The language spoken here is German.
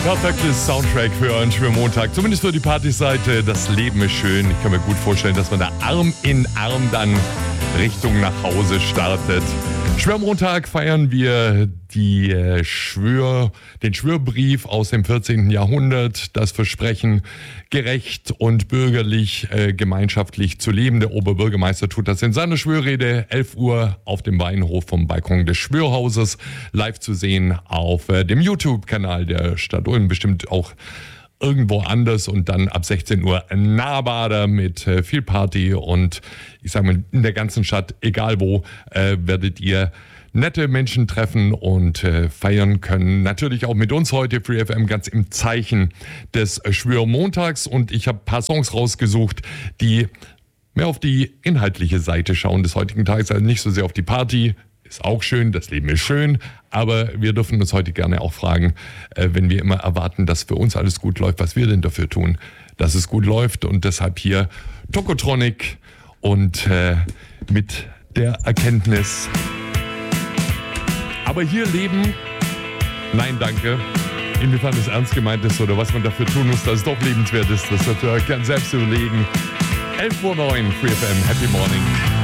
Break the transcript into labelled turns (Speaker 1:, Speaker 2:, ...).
Speaker 1: Perfektes Soundtrack für einen Schwörmontag, zumindest für die Partyseite. Das Leben ist schön. Ich kann mir gut vorstellen, dass man da Arm in Arm dann Richtung nach Hause startet. Schwörmontag feiern wir den Schwörbrief aus dem 14. Jahrhundert, das Versprechen, gerecht und bürgerlich, gemeinschaftlich zu leben. Der Oberbürgermeister tut das in seiner Schwörrede, 11 Uhr auf dem Weinhof vom Balkon des Schwörhauses, live zu sehen auf dem YouTube-Kanal der Stadt Ulm, bestimmt auch irgendwo anders, und dann ab 16 Uhr Nahbader mit viel Party, und ich sage mal, in der ganzen Stadt, egal wo, werdet ihr nette Menschen treffen und feiern können. Natürlich auch mit uns heute, Free FM, ganz im Zeichen des Schwörmontags, und ich habe ein paar Songs rausgesucht, die mehr auf die inhaltliche Seite schauen des heutigen Tages, also nicht so sehr auf die Party. Ist auch schön, das Leben ist schön, aber wir dürfen uns heute gerne auch fragen, wenn wir immer erwarten, dass für uns alles gut läuft, was wir denn dafür tun, dass es gut läuft, und deshalb hier Tokotronic und mit der Erkenntnis, aber hier leben, nein danke, inwiefern es ernst gemeint ist oder was man dafür tun muss, dass es doch lebenswert ist, das dürft ihr euch gerne selbst überlegen. 11:09 Uhr, Free FM, Happy Morning.